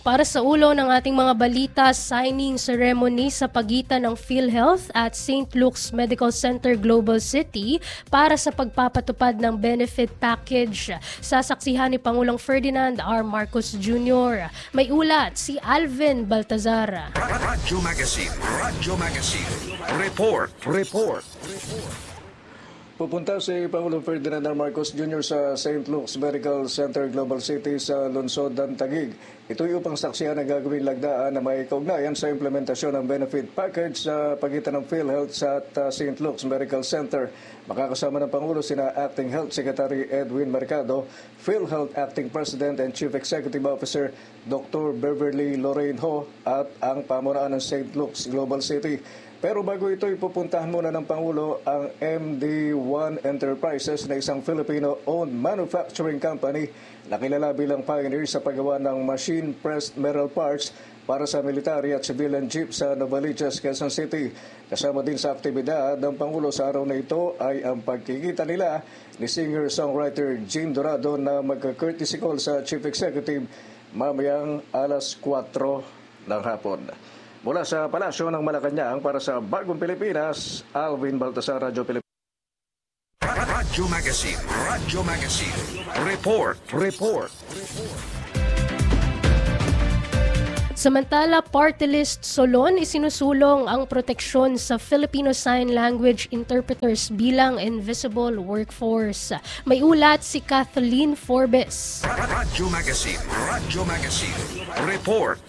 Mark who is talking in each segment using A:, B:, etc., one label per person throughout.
A: Para sa ulo ng ating mga balita, signing ceremony sa pagitan ng PhilHealth at St. Luke's Medical Center Global City para sa pagpapatupad ng benefit package. Sasaksihan ni Pangulong Ferdinand R. Marcos Jr. May ulat si Alvin Baltazar.
B: Radyo Magazine. Report.
C: Pupunta si Pangulong Ferdinand R. Marcos Jr. sa St. Luke's Medical Center Global City sa lungsod ng Taguig. Ito'y upang saksihan ang gagawing lagdaan na may kaugnayan sa implementasyon ng benefit package sa pagitan ng PhilHealth at St. Luke's Medical Center. Makakasama ng Pangulo sina Acting Health Secretary Edwin Mercado, PhilHealth Acting President and Chief Executive Officer Dr. Beverly Lorraine Ho at ang pamunuan ng St. Luke's Global City. Pero bago ito, ipupuntahan muna ng Pangulo ang MD1 Enterprises na isang Filipino-owned manufacturing company na kilala bilang pioneer sa paggawa ng machine-pressed metal parts para sa military at civilian jeep sa Novaliches, Quezon City. Kasama din sa aktibidad ng Pangulo sa araw na ito ay ang pagkikita nila ni singer-songwriter Jim Dorado na magka-courtesy call sa Chief Executive mamayang alas 4 ng hapon. Mula sa Palasyo ng Malacanang para sa Bagong Pilipinas, Alvin Baltasar, Radyo Pilipinas.
B: Radyo Magazine. Report.
A: Samantala, Party List Solon isinusulong ang proteksyon sa Filipino Sign Language interpreters bilang invisible workforce. May ulat si Kathleen Forbes.
B: Radyo Magazine. Report.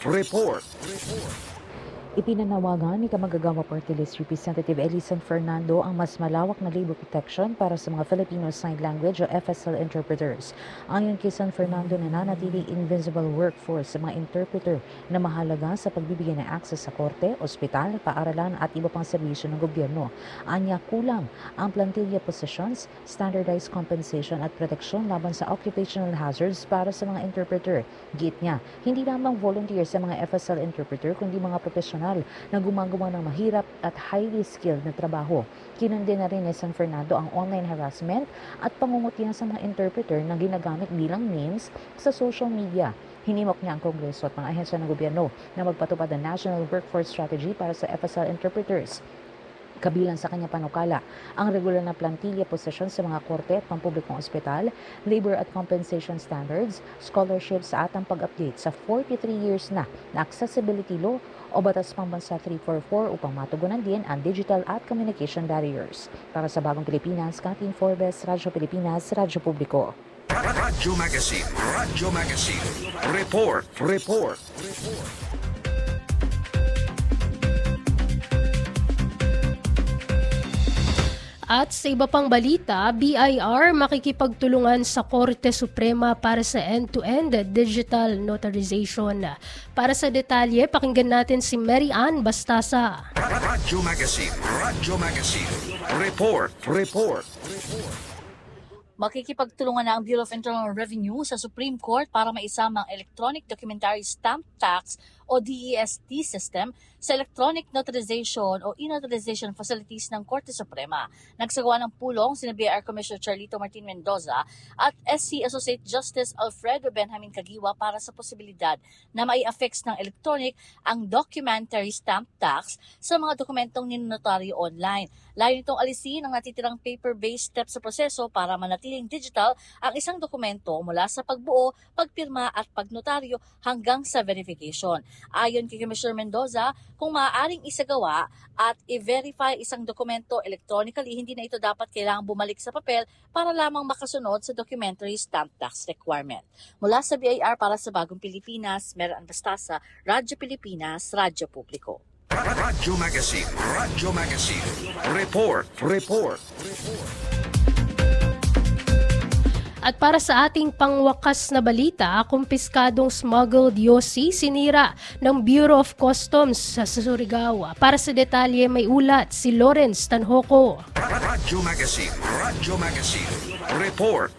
D: Ipinanawagan ni Kamagagawa Party List Representative Elisan Fernando ang mas malawak na labor protection para sa mga Filipino Sign Language o FSL interpreters. Ayon kay San Fernando, nananatiling invisible workforce sa mga interpreter na mahalaga sa pagbibigay ng access sa korte, ospital, paaralan at iba pang serbisyo ng gobyerno. Anya, kulang ang plantilla positions, standardized compensation at proteksyon laban sa occupational hazards para sa mga interpreter. Git niya, hindi lamang volunteer sa mga FSL interpreter kundi mga profesional na gumagawa ng mahirap at highly skilled na trabaho. Kinundi na rin ni San Fernando ang online harassment at pangungutya sa mga interpreter na ginagamit bilang memes sa social media. Hinimok niya ang Kongreso at mga ahensya ng gobyerno na magpatupad ng National Workforce Strategy para sa FSL interpreters. Kabilang sa kanya panukala ang regular na plantilla posisyon sa mga korte at pampublikong ospital, labor at compensation standards, scholarships at ang pag-update sa 43 years na accessibility law o Batas Pambansa 344 upang matugunan din ang digital at communication barriers. Para sa Bagong Pilipinas, Kathleen Forbes, Radyo Pilipinas, Radyo Publiko.
B: Radyo Magazine. Report.
A: At sa iba pang balita, BIR makikipagtulungan sa Korte Suprema para sa end-to-end digital notarization. Para sa detalye, pakinggan natin si Mary Ann Bastasa.
B: Radyo Magazine. Report.
E: Makikipagtulungan na ang Bureau of Internal Revenue sa Supreme Court para maisama ang Electronic Documentary Stamp Tax o DEST system sa electronic notarization o e-notarization facilities ng Korte Suprema. Nagsagawa ng pulong sina BIR Commissioner Charlito Martin Mendoza at SC Associate Justice Alfredo Benjamin Caguiwa para sa posibilidad na mai-affix ng electronic ang documentary stamp tax sa mga dokumentong ninonotaryo online. Layo nitong alisin ang natitirang paper-based step sa proseso para manatiling digital ang isang dokumento mula sa pagbuo, pagpirma at pagnotaryo hanggang sa verification. Ayon kay Commissioner Mendoza, kung maaaring isagawa at i-verify isang dokumento electronically, hindi na ito dapat kailangang bumalik sa papel para lamang makasunod sa documentary stamp tax requirement. Mula sa BIR para sa Bagong Pilipinas, Mary Ann Bastasa, Radyo Pilipinas, Radyo Publiko.
B: Radyo Magazine. Report.
A: At para sa ating pangwakas na balita, kumpiskadong smuggled yosi sinira ng Bureau of Customs sa Surigao. Para sa detalye, may ulat si Lawrence Tanhoco.
B: Radyo Magazine. Report.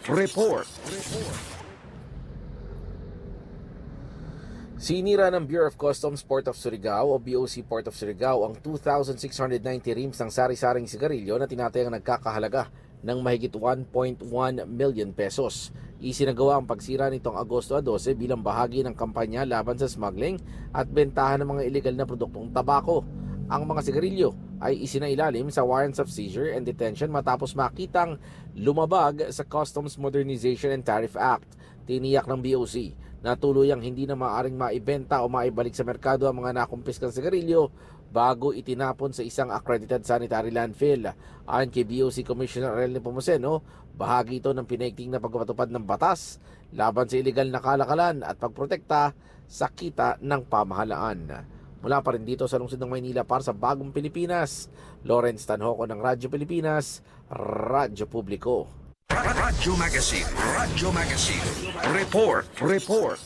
F: Sinira ng Bureau of Customs Port of Surigao o BOC Port of Surigao ang 2,690 reams ng sari-saring sigarilyo na tinatayang nagkakahalaga ng mahigit 1.1 million pesos. Isinagawa ang pagsira nitong Agosto 12 bilang bahagi ng kampanya laban sa smuggling at bentahan ng mga illegal na produktong tabako. Ang mga sigarilyo ay isinailalim sa warrants of seizure and detention matapos makitang lumabag sa Customs Modernization and Tariff Act. Tiniyak ng BOC na tuluyang hindi na maaaring maibenta o maibalik sa merkado ang mga nakumpiskang sigarilyo bago itinapon sa isang accredited sanitary landfill. Ayon kay BOC Commissioner Arel Nepomuceno, bahagi ito ng pinaigting na pagpapatupad ng batas laban sa iligal na kalakalan at pagprotekta sa kita ng pamahalaan. Mula pa rin dito sa lungsod ng Maynila para sa Bagong Pilipinas, Lawrence Tanhoco ng Radyo Pilipinas, Radyo Publiko.
B: Radyo Magazine. Radyo Magazine. Report.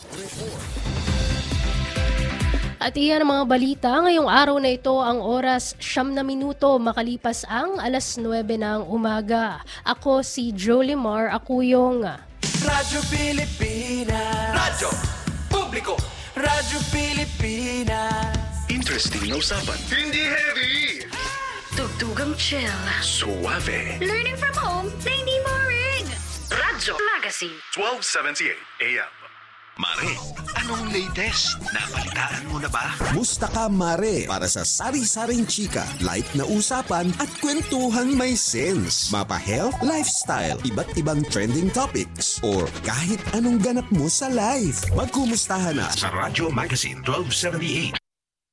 A: At iyan ang mga balita. Ngayong araw na ito ang oras 9 makalipas ang alas 9 ng umaga. Ako si Jolimar Akuyong.
G: Radyo Pilipinas.
B: Radyo Publiko.
G: Radyo Pilipinas.
B: Interesting na usapan. Hindi heavy.
H: Tugtugang chill.
B: Suave.
H: Learning from home na hindi boring. Radyo Magazine.
B: 1278 AM. Mare, anong latest? Nabalitaan mo na ba?
I: Musta ka, Mare? Para sa sari-saring chika, light na usapan at kwentuhang may sense. Mapa-health, lifestyle, iba't ibang trending topics, or kahit anong ganap mo sa life. Magkumustahan na
B: Sa Radyo Magazine 1278.